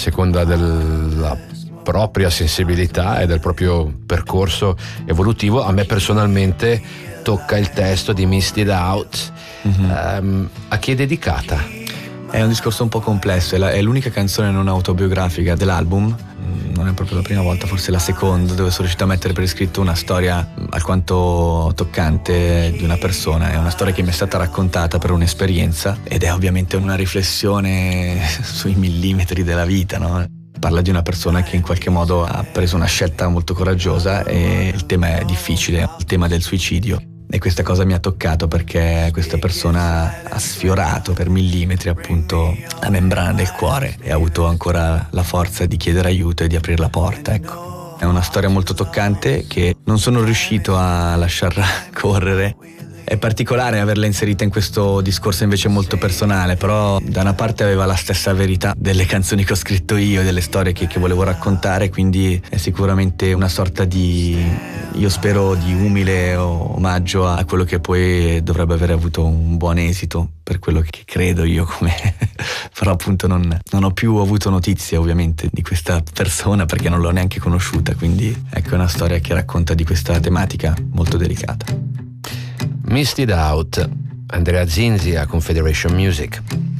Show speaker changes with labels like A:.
A: seconda della propria sensibilità e del proprio percorso evolutivo. A me personalmente tocca il testo di Misted Out. A chi è dedicata?
B: È un discorso un po' complesso, è l'unica canzone non autobiografica dell'album. Non è proprio la prima volta, forse la seconda, dove sono riuscito a mettere per iscritto una storia alquanto toccante di una persona. È una storia che mi è stata raccontata per un'esperienza ed è ovviamente una riflessione sui millimetri della vita, no? Parla di una persona che in qualche modo ha preso una scelta molto coraggiosa e il tema è difficile, il tema del suicidio. E questa cosa mi ha toccato perché questa persona ha sfiorato per millimetri appunto la membrana del cuore e ha avuto ancora la forza di chiedere aiuto e di aprire la porta, ecco. È una storia molto toccante che non sono riuscito a lasciarla correre. È particolare averla inserita in questo discorso invece molto personale, però da una parte aveva la stessa verità delle canzoni che ho scritto io e delle storie che volevo raccontare, quindi è sicuramente una sorta di, io spero, di umile omaggio a quello che poi dovrebbe aver avuto un buon esito, per quello che credo io, come però appunto non ho più avuto notizie ovviamente di questa persona perché non l'ho neanche conosciuta, quindi ecco, è una storia che racconta di questa tematica molto delicata.
A: Misted Out, Andrea Zinzi a Confederation Music.